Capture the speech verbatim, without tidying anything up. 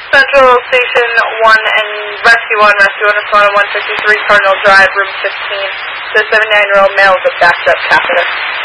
Central Station one and Rescue one, Rescue one responded one fifty-three Cardinal Drive, room fifteen. The seventy-nine-year-old male with a backed up catheter.